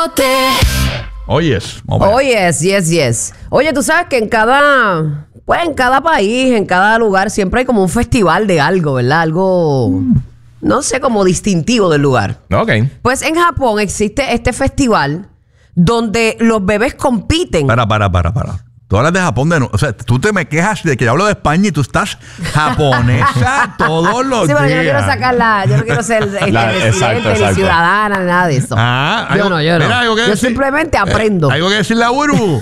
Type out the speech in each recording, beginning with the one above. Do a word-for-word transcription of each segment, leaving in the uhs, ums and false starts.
despelote. Oh, yes. Oh, yes, yes, yes. Oye, tú sabes que en cada, pues en cada país, en cada lugar, siempre hay como un festival de algo, ¿verdad? Algo, mm. no sé, como distintivo del lugar. Ok. Pues en Japón existe este festival donde los bebés compiten. Para, para, para, para. Tú hablas de Japón de nuevo. O sea, tú te me quejas de que yo hablo de España y tú estás japonesa todos los sí, días. Sí, pero yo no quiero sacarla. Yo no quiero ser este, La, residente exacto, ni exacto. ciudadana ni nada de eso. Ah, yo algo, no, yo no. Mira, algo que yo decir, simplemente aprendo. Eh, algo que decirle a Uru.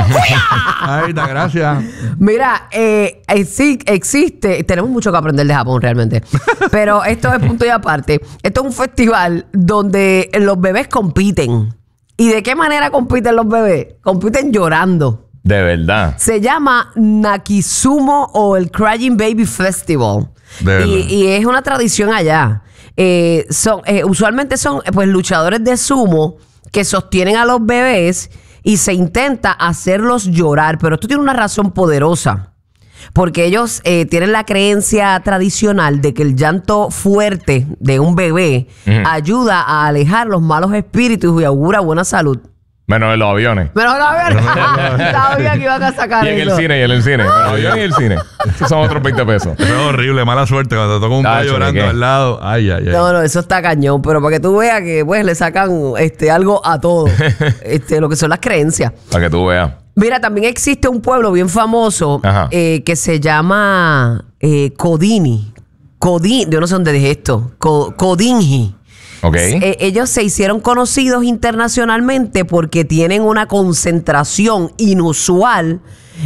Ahí está, gracias. Mira, eh, eh, sí existe. Tenemos mucho que aprender de Japón realmente. Pero esto es punto y aparte. Esto es un festival donde los bebés compiten. ¿Y de qué manera compiten los bebés? Compiten llorando. De verdad. Se llama Nakizumo o el Crying Baby Festival. De y, y es una tradición allá. Eh, son, eh, usualmente son pues luchadores de sumo que sostienen a los bebés y se intenta hacerlos llorar. Pero esto tiene una razón poderosa. Porque ellos eh, tienen la creencia tradicional de que el llanto fuerte de un bebé uh-huh. ayuda a alejar los malos espíritus y augura buena salud. Menos en los aviones. Menos en los aviones. Sabía que iban a sacar Y en eso. el cine, y en el cine. En los aviones y el cine. Esos son otros veinte pesos. Es horrible, mala suerte. Cuando te toca un bebé llorando al lado. Ay, ay, ay. No, no, eso está cañón. Pero para que tú veas que pues le sacan este, algo a todo. este, lo que son las creencias. Para que tú veas. Mira, también existe un pueblo bien famoso eh, que se llama eh, Kodini. Kodini. Yo no sé dónde dije esto. Ko, Kodinji. Okay. Eh, ellos se hicieron conocidos internacionalmente porque tienen una concentración inusual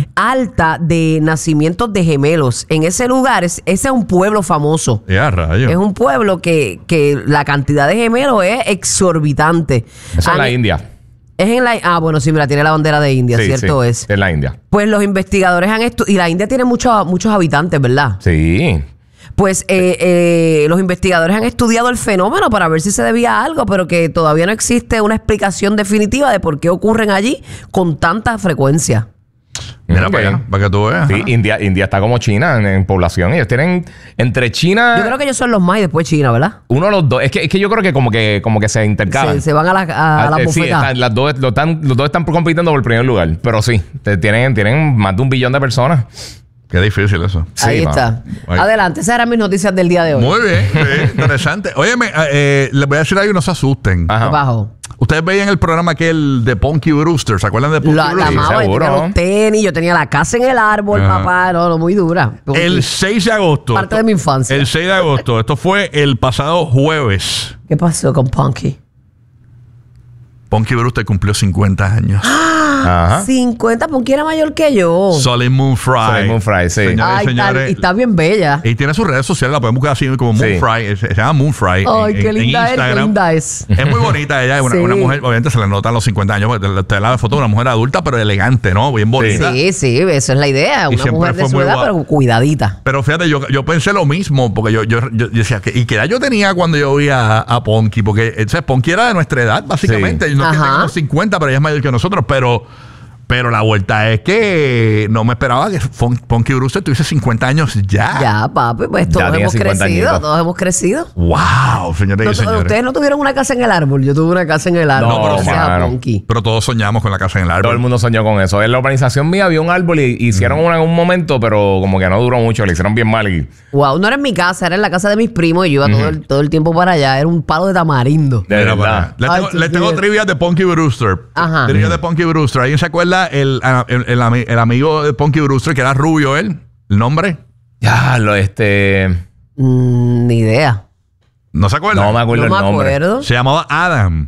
alta de nacimientos de gemelos. En ese lugar, es, ese es un pueblo famoso. Ya, rayo. Es un pueblo que, que la cantidad de gemelos es exorbitante. Eso es la India. Es en la... Ah, bueno, sí, mira, tiene la bandera de India, sí, ¿cierto? Sí, es. Es la India. Pues los investigadores han estudiado... Y la India tiene muchos muchos habitantes, ¿verdad? Sí. Pues eh, eh, los investigadores han estudiado el fenómeno para ver si se debía a algo, pero que todavía no existe una explicación definitiva de por qué ocurren allí con tanta frecuencia. Mira, okay. para allá, para que tú veas. Sí, India, India está como China en, en población. Ellos tienen entre China... Yo creo que ellos son los más y después China, ¿verdad? Uno de los dos. Es que, es que yo creo que como que, como que se intercalan. Se, se van a la, a, a la eh, bofetada. Sí, están, las dos, los, están, los dos están compitiendo por el primer lugar. Pero sí, te, tienen, tienen más de un billón de personas. Qué difícil eso. Ahí sí, está. Ahí. Adelante, esas eran mis noticias del día de hoy. Muy bien, sí, interesante. Óyeme, eh, les voy a decir algo y no se asusten. Ajá. Bajo. Ustedes veían el programa aquel de Punky Brewster. ¿Se acuerdan de Punky La, la Brewster? amaba, yo seguro. tenía los tenis, yo tenía la casa en el árbol, Ajá. papá. No, no, muy dura. El seis de agosto. Parte de mi infancia. El seis de agosto. Esto fue el pasado jueves. ¿Qué pasó con Punky? Punky Brewster cumplió cincuenta años. Ajá. cincuenta, Punky era mayor que yo. Solid Moon Fry. Solid Moon Fry, sí. Señores Ay, y señores. tal, y está bien bella. Y tiene sus redes sociales, la pueden buscar así como Moon Sí. Fry. Se, se llama Moon Fry. Ay, en, qué en linda es, qué Instagram. linda es. Es muy bonita ella, es una, Sí. una mujer, obviamente se le notan los cincuenta años, porque te, te la foto de una mujer adulta, pero elegante, ¿no? Bien bonita. Sí, sí, eso es la idea. Y Una siempre mujer de fue su muy edad, guapa. pero cuidadita. Pero fíjate, yo, yo pensé lo mismo, porque yo, yo, yo decía, que, ¿y qué edad yo tenía cuando yo vi a, a Punky? Porque o sea, Punky era de nuestra edad, básicamente. Sí. No es que Ajá. tenga como cincuenta, pero ella es mayor que nosotros, pero... Pero la vuelta es que no me esperaba que Fun- Punky Brewster tuviese cincuenta años ya. Ya, papi, pues Ya todos tenía hemos cincuenta crecido, añitos. todos hemos crecido. ¡Wow! Señores No, y señores. ustedes no tuvieron una casa en el árbol, yo tuve una casa en el árbol. No, pero gracias a mano. Punky. Pero todos soñamos con la casa en el árbol. Todo el mundo soñó con eso. En la urbanización mía había un árbol y hicieron Mm. una en un momento, pero como que no duró mucho. Le hicieron bien mal y... Wow, no era en mi casa, era en la casa de mis primos y yo iba todo, el, todo el tiempo para allá. Era un palo de tamarindo. De Mira, verdad. para- Les Ay, tengo, Dios les tengo mío. trivia de Punky Brewster. Ajá. Trivia de Punky Brewster. ¿Alguien se acuerda el, el, el, ami- el amigo de Punky Brewster que era rubio él? ¿El nombre? Ya, lo este... Mm, ni idea. ¿No se acuerda? No me acuerdo No me el nombre. acuerdo. Se llamaba Adam.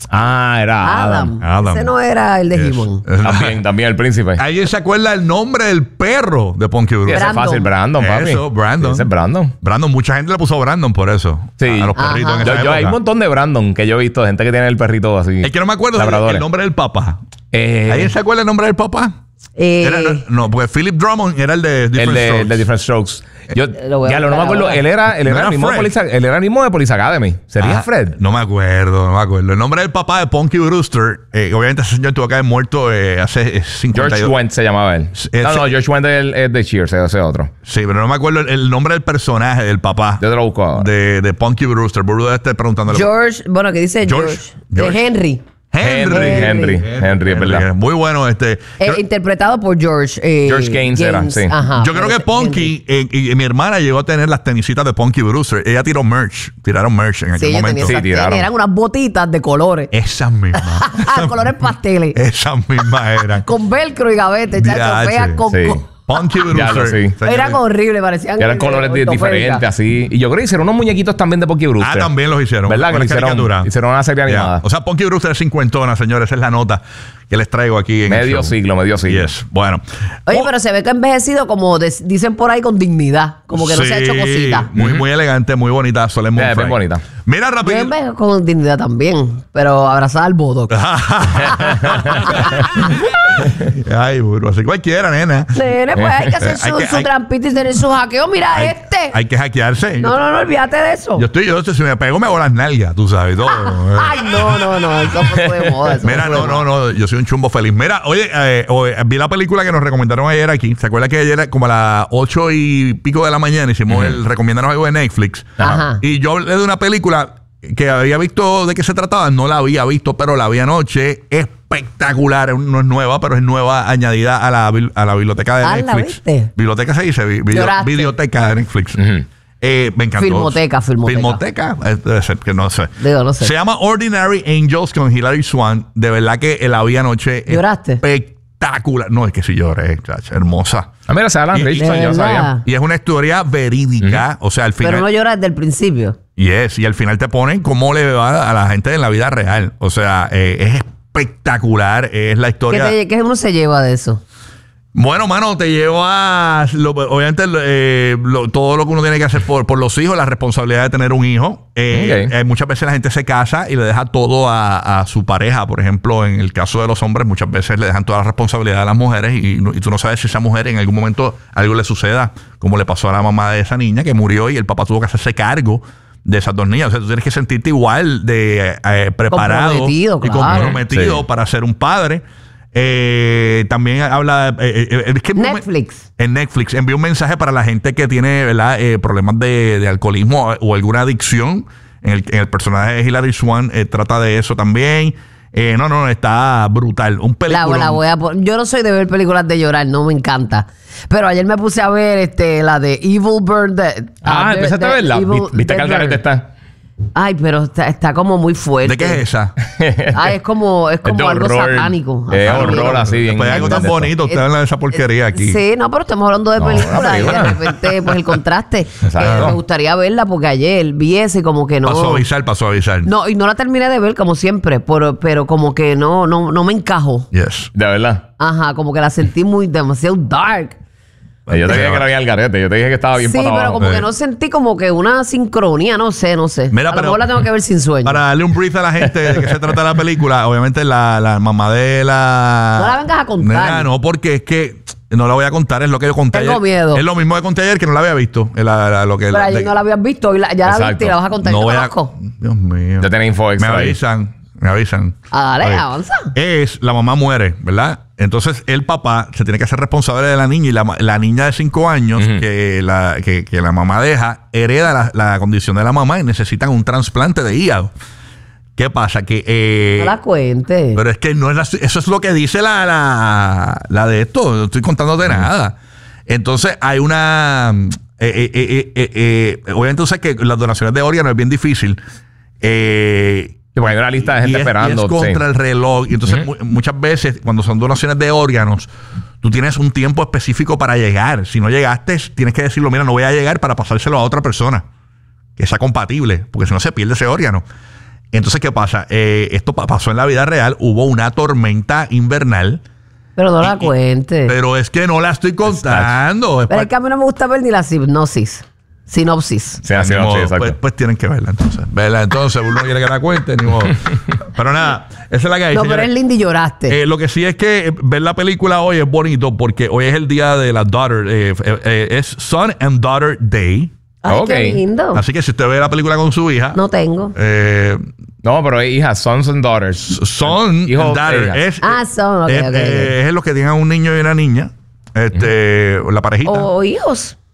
Ah, era Adam. Adam. Adam. Ese no era el de Yes. He-Man. También, también el príncipe. ¿Alguien se acuerda el nombre del perro de Punky Sí, Brewster? ese es Brandon. fácil. Brandon, papi. Eso, Brandon. Sí, ese es Brandon. Brandon, mucha gente le puso Brandon por eso. Sí. A, a los perritos Ajá. en Yo, esa yo- hay un época. montón de Brandon que yo he visto. Gente que tiene el perrito así. Es que no me acuerdo el, Labradores. el nombre del papá. Eh, ¿Alguien se acuerda el nombre del papá? Eh, Era- no, no, porque Philip Drummond era el de Different el de, Strokes. el de Different Strokes. Yo, Lo voy a ya lo no me buscar acuerdo. ahora. Él era, él ¿No era, era el mismo de Fred? Police, él era el mismo de Police Academy. ¿Sería Ah, Fred? No me acuerdo, no me acuerdo. El nombre del papá de Punky Brewster, eh, obviamente ese señor tuvo que haber muerto eh, hace eh, cincuenta y dos. George Wendt se llamaba él. Ese- no, no, George Wendt es, el- es de Cheers, ese es otro. Sí, pero no me acuerdo el, el nombre del personaje, del papá. Yo te lo busco ahora. De, de Punky Brewster. Burro de este preguntándole. George, bueno, que dice George. George. George. De Henry. Henry. Henry. Henry, es verdad. Muy bueno este. Eh, Creo- interpretado por George. eh, George Gaines era, sí. Ajá, Yo creo que Henry. Punky eh, y, y mi hermana llegó a tener las tenisitas de Punky Brewster. Ella tiró merch, tiraron merch en aquel Sí, yo tenía momento. Sí, esas tiraron. tenis, eran unas botitas de colores. Esas mismas. Ah, colores pasteles. Esas mismas eran. Con velcro y gavete, chacho, Diache, feas con... sí. con- Punky Ya lo Brewster. sí. Eran horribles, parecían... Eran eh, colores di- ortopédicas. diferentes, así. Y yo creo que hicieron unos muñequitos también de Punky Brewster. Ah, también los hicieron. ¿Verdad? Que Con lo la hicieron, caricatura. hicieron una serie Ya. animada. O sea, Punky Brewster es cincuentona, señores. Esa es la nota que les traigo aquí en el Medio show. siglo, medio siglo. Yes. Bueno. Oye, Oh, pero se ve que ha envejecido como des- dicen por ahí con dignidad. Como que no se ha hecho sí, cosita. Muy, muy elegante, muy bonita. Solemn Yeah, Moonfry. bien bonita. Mira Yo rápido. envejezco con dignidad también, pero abrazada al botox. Ay, burro. Así cualquiera, nena. Nene, pues hay que hacer Hay su, que- su hay- trampito y tener su hackeo. Mira Hay, este. hay que hackearse. No, no, no, olvídate de eso. Yo estoy, yo si me pego me hago las nalgas, tú sabes, todo. Ay, no, no, no, eso fue de moda. eso Mira, fue de no, no, moda. no, yo soy un chumbo feliz. Mira, oye, eh, oye, vi la película que nos recomendaron ayer aquí. ¿Se acuerda que ayer como a las ocho y pico de la mañana hicimos el recomendarnos algo de Netflix? Ajá. Y yo hablé de una película que había visto de qué se trataba, no la había visto, pero la vi anoche. Espectacular, no es nueva, pero es nueva añadida a la, bil- a la biblioteca de Ah, ¿la Netflix. viste? Biblioteca se dice, vi- video- Lloraste. biblioteca de Netflix. Ujú. Eh, me encantó. Filmoteca, filmoteca. Filmoteca, eh, debe ser, que no sé. Digo, no sé. Se llama Ordinary Angels con Hilary Swank. De verdad que la vi anoche. ¿Lloraste? Espectacular. No, es que sí lloré, chacho, hermosa. Ah, mira, se Alan Y- Richardson, de yo verdad. sabía. Y es una historia verídica. O sea, al final. Pero no lloras desde el principio. Yes, y al final te ponen cómo le va a la gente en la vida real. O sea, eh, es espectacular. Es la ¿Qué, historia. te- qué uno se lleva de eso? Bueno, mano, te lleva lo- obviamente eh, lo- todo lo que uno tiene que hacer por, por los hijos, la responsabilidad de tener un hijo. Eh, Ok. eh, muchas veces la gente se casa y le deja todo a, a su pareja. Por ejemplo, en el caso de los hombres, muchas veces le dejan toda la responsabilidad a las mujeres y, no- y tú no sabes si esa mujer en algún momento algo le suceda, como le pasó a la mamá de esa niña que murió y el papá tuvo que hacerse cargo de esas dos niñas. O sea, tú tienes que sentirte igual de eh, preparado Comprometido, y claro. comprometido Sí. para ser un padre. Eh, también habla eh, eh, es que Netflix. en Netflix envió un mensaje para la gente que tiene, ¿verdad? Eh, problemas de, de alcoholismo o alguna adicción. En el, en el personaje de Hilary Swank eh, trata de eso también. Eh, no, no, está brutal. Un La, película. la voy a pon- Yo no soy de ver películas de llorar, no me encanta. Pero ayer me puse a ver este, la de Evil Bird. de- Ah, de- empezaste a de verla. Evil ¿Viste- ¿Viste que Dead al garete Bird. está? Ay, pero está, está como muy fuerte. ¿De qué es esa? Ay, es como, es Es de como algo horror. satánico. Es Ajá, horror mira. así, bien. Pues algo tan bien bonito. Usted habla de esa porquería aquí. Sí, no, pero estamos hablando de No, películas una y de película. repente, pues el contraste. Exacto. Eh, me gustaría verla porque ayer vi ese como que no. Pasó a avisar, pasó a avisar. No, y no la terminé de ver como siempre, pero, pero como que no, no, no me encajó. Yes. De verdad. Ajá, como que la sentí muy demasiado dark. Yo te dije que la vi al garete. Yo te dije que estaba bien Sí, para pero abajo. como Sí. que no sentí como que una sincronía, no sé, no sé. Mira, a lo pero- mejor la tengo que ver sin sueño. Para darle un brief a la gente de qué se trata la película, obviamente la, la mamá de la. No la vengas a contar. Nena, no, porque es que no la voy a contar, es lo que yo conté Tengo ayer. miedo. Es lo mismo que conté ayer que no la había visto. Es la- la- lo que, Pero la- ayer de- no la habías visto y la- ya la Exacto. viste y la vas a contar. no Yo voy te a. conozco. Dios mío. Ya tiene info Me extra ahí. avisan, me avisan. Ah, dale, Ok. avanza. Es, la mamá muere, ¿verdad? Entonces el papá se tiene que hacer responsable de la niña y la, ma- la niña de cinco años Ujú. que, la, que, que la mamá deja hereda la, la condición de la mamá y necesitan un trasplante de hígado. ¿Qué pasa? Que... eh, No la cuente. pero es que no es la- eso es lo que dice la, la, la de esto. No estoy contándote nada. Entonces hay una... eh, eh, eh, eh, eh, obviamente tú sabes que las donaciones de órganos es bien difícil. Eh, Sí, porque hay una lista de y gente es, esperando. y es contra sí. el reloj. Y entonces Ujú. mu- muchas veces cuando son donaciones de órganos, tú tienes un tiempo específico para llegar. Si no llegaste, tienes que decirlo, mira, no voy a llegar para pasárselo a otra persona que sea compatible, porque si no se pierde ese órgano. Entonces, ¿qué pasa? Eh, esto pa- pasó en la vida real. Hubo una tormenta invernal, Pero no la y- cuente. Pero, pero es que no la estoy contando. Es pa- es que a mí no me gusta ver ni la sinopsis. Sinopsis. Sí, así Ni no, modo, sí, exacto. pues, pues tienen que verla entonces. Verla entonces, uno quiere que la cuente, ni modo. Pero nada, esa es la que hay. No, pero señores. es linda y lloraste. Eh, lo que sí es que eh, ver la película hoy es bonito porque hoy es el día de la daughter. eh, eh, eh, es Son and Daughter Day. Ay, ok. qué lindo. Así que si usted ve la película con su hija, No tengo. eh, No, pero es hija, sons and daughters. Son Hijo and e Daughter hijas. es, Ah, son, ok, es, ok, ok. eh, es lo que tengan un niño y una niña. Este, la parejita. O hijos.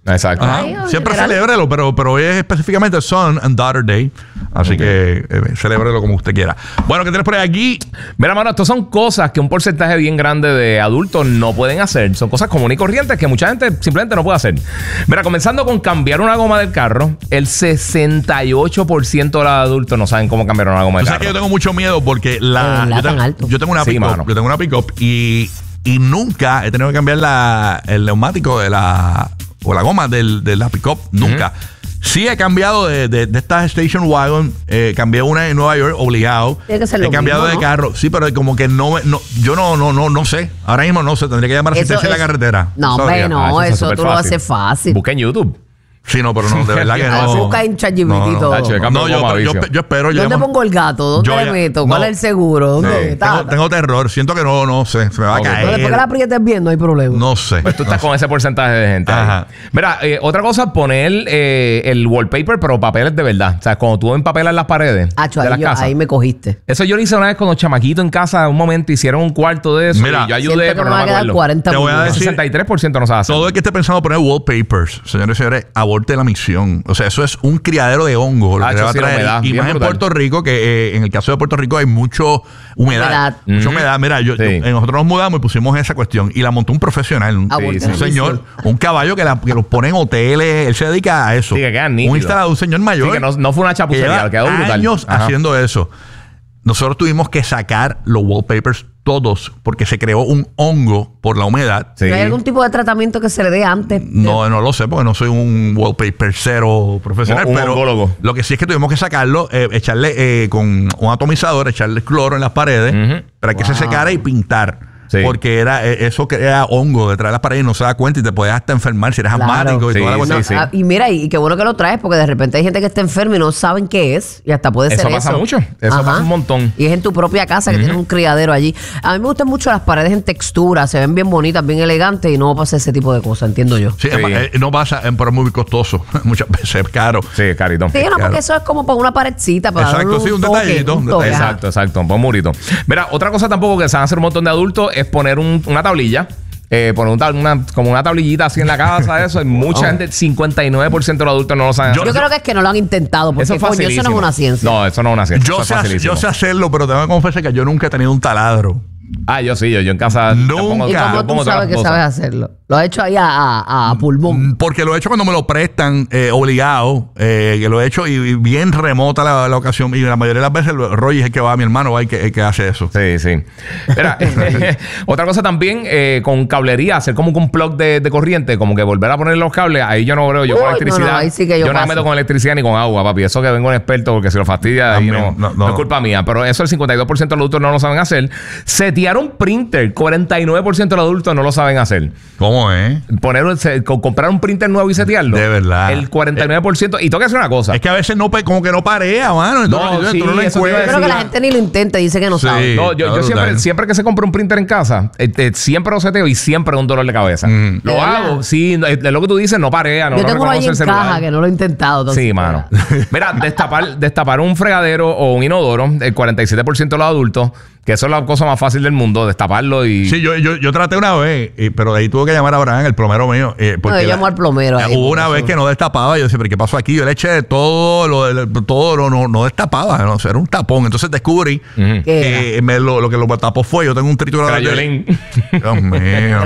Exacto. Ajá. Ay, Siempre general. celébrelo, pero, pero hoy es específicamente Son and Daughter Day. Así que eh, celébrelo como usted quiera. Bueno, ¿qué tienes por ahí aquí? Mira, mano, estas son cosas que un porcentaje bien grande de adultos no pueden hacer. Son cosas comunes y corrientes que mucha gente simplemente no puede hacer. Mira, comenzando con cambiar una goma del carro, el sesenta y ocho por ciento de los adultos no saben cómo cambiar una goma Tú del sabes que carro. yo tengo mucho miedo porque la, Eh, la yo, tan tengo, alto. yo tengo una Sí, pick-up. mano. Yo tengo una pick-up y, y nunca he tenido que cambiar la, el neumático de la o la goma del, de la pick-up. Nunca. Sí he cambiado de, de, de estas station wagon. Eh, cambié una en Nueva York, obligado. Tiene que ser He lo cambiado mismo, de ¿no? carro. Sí, pero como que no, me- no yo no, no, no, no sé. Ahora mismo no sé. Tendría que llamar a Eso asistencia de la es- carretera. No, Sorry. hombre, no, Ah, está eso súper tú lo fácil. haces fácil. Busca en YouTube. Sí, no, pero no, de verdad que Ah, no. busca en ChatGPT No, no. todo. Tacho, de cambio No, de yo, goma, yo, vicio. yo espero. yo ¿Dónde llamo- pongo el gato? ¿Dónde Yo le ya- meto? ¿Cuál no. es el seguro? ¿Dónde? Sí, Ta, tengo, ta. tengo terror. Siento que no, no sé. Se me va Ok. a No, caer. después que la aprietes bien, no hay problema. No sé. Pues tú no estás sé. con ese porcentaje de gente. ahí. Ajá. Mira, eh, otra cosa, poner eh, el wallpaper, pero papeles de verdad. O sea, cuando tú empapelas las paredes Acho, de ahí, las yo- casas. ahí me cogiste. Eso yo lo hice una vez con los chamaquitos en casa. Un momento hicieron un cuarto de eso. Mira, y yo Siento ayudé, que pero me no va me a quedar acuerdo. cuarenta Te voy a minutos. El decir- sesenta y tres por ciento no sabe hacer. Todo el que esté pensando poner wallpapers, señores y señores, aborte la misión. O sea, eso es un criadero de hongo. Lo Ah, que eso le va a sí, la traer. humedad, y bien más en brutal. Puerto Rico, que eh, en el caso de Puerto Rico hay mucho humedad. Humedad. Mucha Ujú. humedad. Mira, yo, Sí. yo- eh, nosotros nos mudamos y pusimos esa cuestión. Y la montó un profesional. Un, Aborte sí, un la señor, misión. un caballo que, la, que los pone en hoteles. Él se dedica a eso. Sí, que quedan un nítidos. instalador, un señor mayor. Sí, que no, no fue una que chapucería, lleva quedó brutal. años Ajá. haciendo eso. Nosotros tuvimos que sacar los wallpapers todos porque se creó un hongo por la humedad. Sí. ¿No hay algún tipo de tratamiento que se le dé antes? No, no lo sé porque no soy un wallpaper cero profesional, Un- un pero oncólogo. lo que sí es que tuvimos que sacarlo, eh, echarle eh, con un atomizador, echarle cloro en las paredes Ujú. para que se Wow. secara y pintar. Sí. Porque era eh, eso que era hongo detrás de las paredes y no se da cuenta y te puedes hasta enfermar si eres Claro. asmático y Sí, toda la sí, cosa. sí. Ah, y mira, y, y qué bueno que lo traes, porque de repente hay gente que está enferma y no saben qué es, y hasta puede Eso ser pasa eso. mucho. Eso pasa un montón. Y es en tu propia casa que tienes un criadero allí. A mí me gustan mucho las paredes en textura, se ven bien bonitas, bien elegantes, y no pasa ese tipo de cosas, entiendo yo. Sí, Sí. eh, no pasa, eh, pero es muy costoso. Muchas veces es caro. Sí, carito. Sí, no, claro. porque eso es como para una paredcita, para Exacto, darle sí, un toque, detallito, un toque, detallito. ajá. Exacto, exacto. Un buen murito. Mira, otra cosa tampoco que se van a hacer un montón de adultos es poner un- una tablilla. Eh, poner un tab- una, como una tablillita así en la casa, eso. Y mucha Oh. gente, cincuenta y nueve por ciento de los adultos no lo saben Yo- hacer. Yo creo que es que no lo han intentado, porque Eso es coño, eso no es facilísimo. una ciencia. No, eso no es una ciencia. Yo eso es sé, hac- facilísimo. yo sé hacerlo, pero tengo que confesar que yo nunca he tenido un taladro. Ah, yo sí, yo, yo en casa. Nunca. te pongo- ¿Y te cómo pongo tú todas sabes las que cosas. sabes hacerlo? Lo has hecho ahí a, a- a pulmón. Porque lo he hecho cuando me lo prestan, eh, obligado, eh, que lo he hecho y, y bien remota la, la ocasión. Y la mayoría de las veces el- Roy es el que va, mi hermano va el que, el que hace eso. Sí, sí. Mira, otra cosa también, eh, con cablería, hacer como un plug de, de corriente, como que volver a poner los cables, ahí yo no creo, yo Uy, con no, electricidad. no, ahí sí que yo no me paso. meto con electricidad ni con agua, papi. Eso que vengo un experto, porque si lo fastidia, ahí También, no, no, no no. es culpa mía. Pero eso el cincuenta y dos por ciento de los adultos no lo saben hacer. Setear un printer, cuarenta y nueve por ciento de los adultos no lo saben hacer. ¿Cómo es? Poner, un- se- co- comprar un printer nuevo y setearlo. De verdad. El cuarenta y nueve por ciento. Y tengo que hacer una cosa. Es que a veces no, pe- como que no parea, mano. No, Entonces, sí, tú no lo eso te iba a Yo creo que la sí. gente ni lo intenta, dice que no Sí. sabe. No, yo, está yo siempre, brutal. siempre que se compra un printer en casa, este, siempre lo seteo y siempre es un dolor de cabeza. Mm. Lo ¿De verdad? hago, sí, es lo que tú dices, no parea, no Yo no tengo uno ahí reconoce en el celular. caja que no lo he intentado. entonces- Sí, mano. Mira, destapar, destapar un fregadero o un inodoro, el cuarenta y siete por ciento de los adultos, que eso es la cosa más fácil del mundo, destaparlo y... Sí, yo, yo, yo traté una vez, eh, pero de ahí tuve que llamar a Abraham, el plomero mío. eh, porque No, yo la- llamo al plomero ahí, Hubo por una eso. vez que no destapaba. Yo decía, ¿pero qué pasó aquí? Yo le eché todo, lo, de- todo lo, no, no destapaba. No, o sea, era un tapón. Entonces descubrí Ujú. ¿Qué que me lo, lo que lo tapó fue, yo tengo un triturador. de- Crayolín. Dios mío.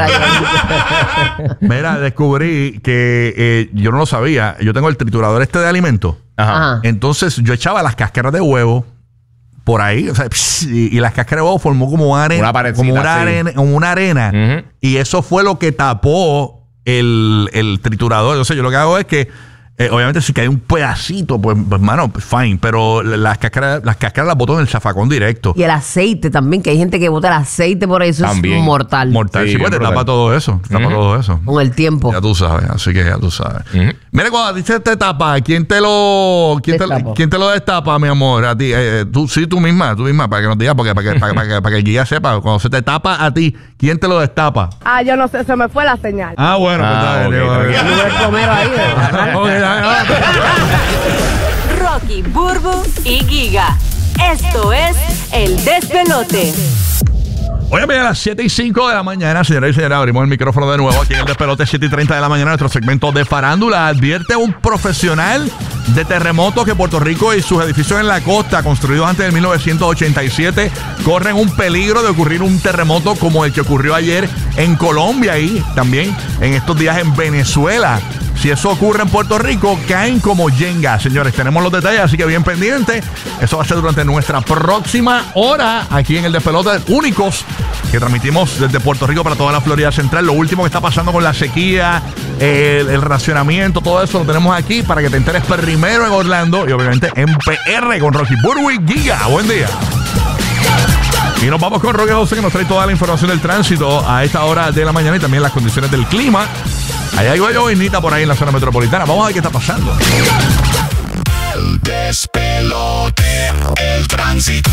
Crayolín. Mira, descubrí que eh, yo no lo sabía. Yo tengo el triturador este de alimentos. Ajá. Ajá. Entonces yo echaba las cáscaras de huevo por ahí, o sea, pss, y, y las cáscaras de huevo formó como una arena, Una paredcita, como una sí. arena, como una arena, Ujú. y eso fue lo que tapó el, el triturador. Entonces yo lo que hago es que eh, obviamente si cae un pedacito, pues, pues mano, pues, fine, pero las cáscaras, las cáscaras las boto en el zafacón directo. Y el aceite también, que hay gente que bota el aceite por ahí, eso También. es mortal. Mortal, Sí, sí, pues bien te tapa brutal. todo eso, te tapa Ujú. todo eso. Con el tiempo. Ya tú sabes, así que ya tú sabes. Ujú. Mira, cuando a ti se te tapa, ¿quién te lo, quién te, Destapa. quién te lo destapa, mi amor? A ti, eh, eh, tú, sí, tú misma, tú misma, para que nos digas, porque, para, que, para, para que, para que el guía sepa, cuando se te tapa a ti, ¿quién te lo destapa? Ah, yo no sé, se me fue la señal. Ah, bueno, Ah, pues, ok, está bien, está digo, Yo el plomero ahí. de- ok, ya, ya. Rocky, Burbu y Giga. Esto es El Despelote. Hoy a las siete y cinco de la mañana, señoras y señores, abrimos el micrófono de nuevo aquí en el Despelote, siete y treinta de la mañana, nuestro segmento de farándula. Advierte un profesional de terremotos que Puerto Rico y sus edificios en la costa, construidos antes de mil novecientos ochenta y siete, corren un peligro de ocurrir un terremoto como el que ocurrió ayer en Colombia y también en estos días en Venezuela. Si eso ocurre en Puerto Rico, caen como yenga. Señores, tenemos los detalles, así que bien pendientes. Eso va a ser durante nuestra próxima hora aquí en el Despelote, únicos que transmitimos desde Puerto Rico para toda la Florida Central. Lo último que está pasando con la sequía, el, el racionamiento, todo eso lo tenemos aquí para que te enteres primero en Orlando y obviamente en P R con Rocky Burbu y Giga. Buen día. Y nos vamos con Roque José, que nos trae toda la información del tránsito a esta hora de la mañana y también las condiciones del clima. Ahí hay llovinita por ahí en la zona metropolitana. Vamos a ver qué está pasando. El Despelote, el tránsito.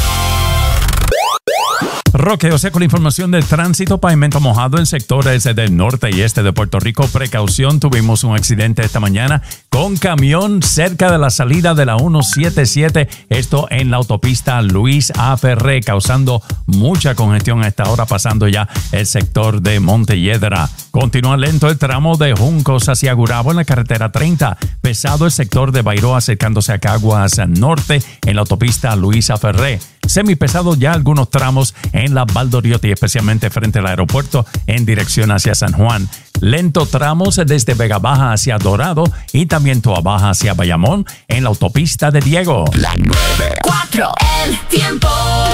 Roque José con la información del tránsito. Pavimento mojado en sectores del norte y este de Puerto Rico. Precaución, tuvimos un accidente esta mañana con camión cerca de la salida de la ciento setenta y siete. Esto en la autopista Luis A. Ferré, causando mucha congestión a esta hora, pasando ya el sector de Montelledra. Continúa lento el tramo de Juncos hacia Gurabo en la carretera treinta. Pesado el sector de Bairoa acercándose a Caguas Norte en la autopista Luis A. Ferré. Semipesado ya algunos tramos en la Valdoriotti, especialmente frente al aeropuerto en dirección hacia San Juan. Lento tramos desde Vega Baja hacia Dorado y también Toa Baja hacia Bayamón en la autopista de Diego. La nueve cuatro. El tiempo.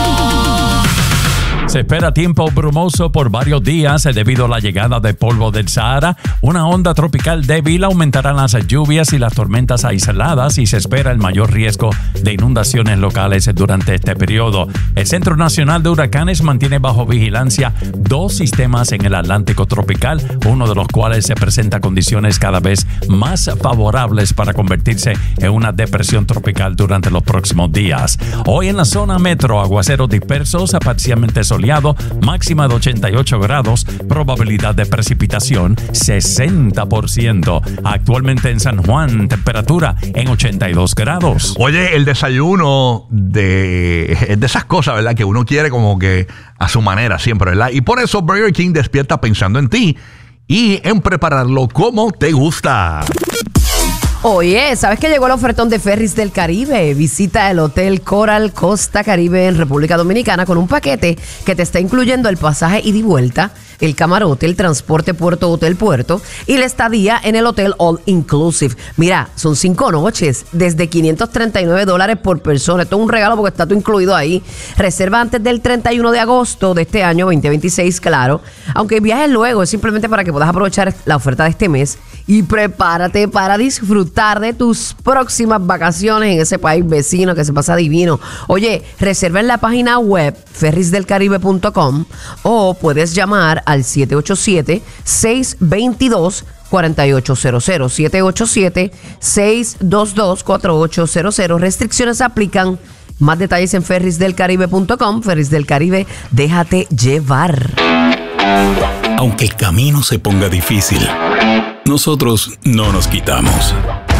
Se espera tiempo brumoso por varios días debido a la llegada de polvo del Sahara. Una onda tropical débil aumentará las lluvias y las tormentas aisladas y se espera el mayor riesgo de inundaciones locales durante este periodo. El Centro Nacional de Huracanes mantiene bajo vigilancia dos sistemas en el Atlántico tropical, uno de los cuales se presenta condiciones cada vez más favorables para convertirse en una depresión tropical durante los próximos días. Hoy en la zona metro, aguaceros dispersos, parcialmente soleados, máxima de ochenta y ocho grados, probabilidad de precipitación sesenta por ciento. Actualmente en San Juan, temperatura en ochenta y dos grados. Oye, el desayuno de, es de esas cosas, ¿verdad? Que uno quiere como que a su manera siempre, ¿verdad? Y por eso Burger King despierta pensando en ti y en prepararlo como te gusta. Oye, ¿sabes que llegó el ofertón de Ferries del Caribe? Visita el Hotel Coral Costa Caribe en República Dominicana con un paquete que te está incluyendo el pasaje ida y vuelta, el camarote, el transporte puerto-hotel-puerto y la estadía en el hotel All Inclusive. Mira, son cinco noches desde quinientos treinta y nueve dólares por persona. Esto es un regalo porque está todo incluido ahí. Reserva antes del treinta y uno de agosto de este año veinte veintiséis, claro. Aunque viajes luego, es simplemente para que puedas aprovechar la oferta de este mes y prepárate para disfrutar de tus próximas vacaciones en ese país vecino que se pasa divino. Oye, reserva en la página web ferries del caribe punto com o puedes llamar al siete ocho siete, seis dos dos, cuatro ocho cero cero, siete ocho siete, seis dos dos, cuatro ocho cero cero. Restricciones aplican. Más detalles en ferries del caribe punto com. Ferries del Caribe, déjate llevar. Aunque el camino se ponga difícil, nosotros no nos quitamos.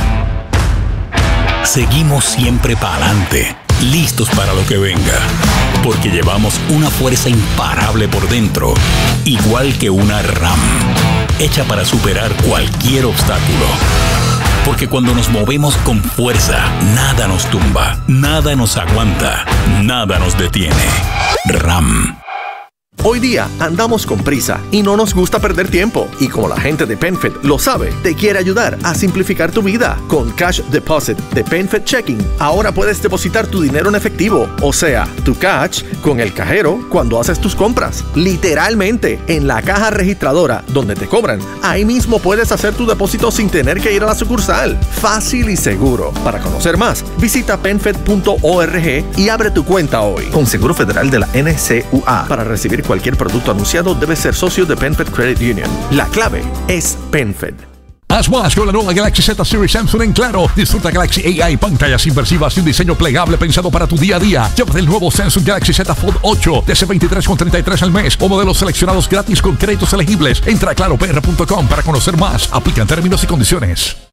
Seguimos siempre para adelante, listos para lo que venga, porque llevamos una fuerza imparable por dentro, igual que una RAM, hecha para superar cualquier obstáculo. Porque cuando nos movemos con fuerza, nada nos tumba, nada nos aguanta, nada nos detiene. RAM. Hoy día andamos con prisa y no nos gusta perder tiempo. Y como la gente de PenFed lo sabe, te quiere ayudar a simplificar tu vida. Con Cash Deposit de PenFed Checking, ahora puedes depositar tu dinero en efectivo, o sea, tu cash, con el cajero cuando haces tus compras. Literalmente, en la caja registradora donde te cobran, ahí mismo puedes hacer tu depósito sin tener que ir a la sucursal. Fácil y seguro. Para conocer más, visita penfed punto org y abre tu cuenta hoy. Con Seguro Federal de la N C U A. Para recibir cualquier producto anunciado debe ser socio de PenFed Credit Union. La clave es PenFed. Haz más con la nueva Galaxy Z Series Samsung en Claro. Disfruta Galaxy A I, pantallas inmersivas y un diseño plegable pensado para tu día a día. Llévate el nuevo Samsung Galaxy Z Fold ocho de veintitrés con treinta y tres al mes o modelos seleccionados gratis con créditos elegibles. Entra a claro p r punto com para conocer más. Aplican términos y condiciones.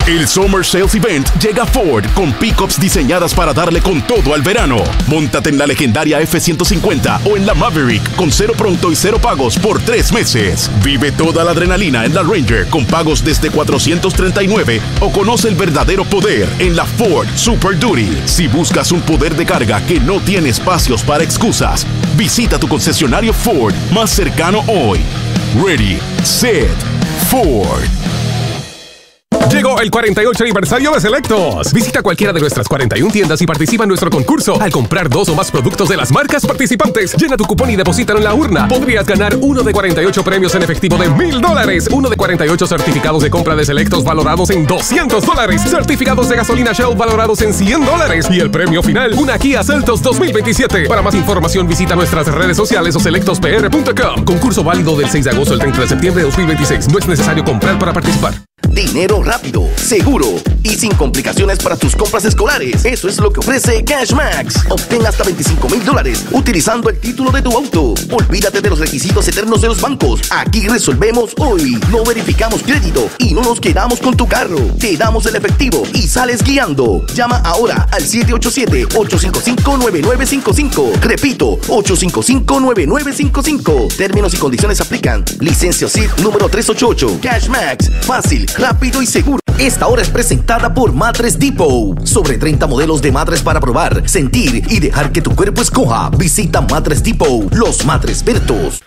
El Summer Sales Event llega a Ford con pickups diseñadas para darle con todo al verano. Móntate en la legendaria F ciento cincuenta o en la Maverick con cero pronto y cero pagos por tres meses. Vive toda la adrenalina en la Ranger con pagos desde cuatrocientos treinta y nueve o conoce el verdadero poder en la Ford Super Duty. Si buscas un poder de carga que no tiene espacios para excusas, visita tu concesionario Ford más cercano hoy. Ready, set, Ford. Llegó el cuarenta y ocho aniversario de Selectos. Visita cualquiera de nuestras cuarenta y una tiendas y participa en nuestro concurso. Al comprar dos o más productos de las marcas participantes, llena tu cupón y deposítalo en la urna. Podrías ganar uno de cuarenta y ocho premios en efectivo de mil dólares, uno de cuarenta y ocho certificados de compra de Selectos valorados en doscientos dólares, certificados de gasolina Shell valorados en cien dólares y el premio final, una Kia Seltos dos mil veintisiete. Para más información visita nuestras redes sociales o selectos p r punto com. Concurso válido del seis de agosto al treinta de septiembre de dos mil veintiséis. No es necesario comprar para participar. Dinero rápido, seguro y sin complicaciones para tus compras escolares. Eso es lo que ofrece CashMax. Obtén hasta veinticinco mil dólares utilizando el título de tu auto. Olvídate de los requisitos eternos de los bancos. Aquí resolvemos hoy. No verificamos crédito y no nos quedamos con tu carro. Te damos el efectivo y sales guiando. Llama ahora al siete ocho siete, ocho cinco cinco, nueve nueve cinco cinco. Repito, ocho cinco cinco, nueve nueve cinco cinco. Términos y condiciones aplican. Licencia S I D número trescientos ochenta y ocho. CashMax. Fácil, rápido y seguro. Esta hora es presentada por Mattress Depot. Sobre treinta modelos de matres para probar, sentir y dejar que tu cuerpo escoja. Visita Mattress Depot, los matres expertos.